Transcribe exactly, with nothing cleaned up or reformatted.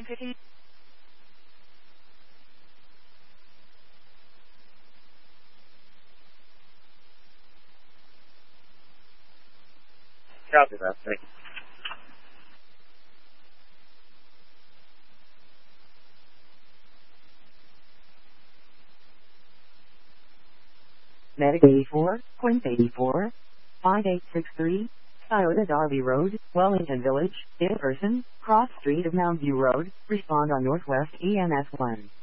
City. Copy that. Thank you. Medic eighty-four, Quint eighty-four, five eight six three, Scioto Darby Road, Wellington Village, in person, cross street of Mount View Road, respond on Northwest E M S one.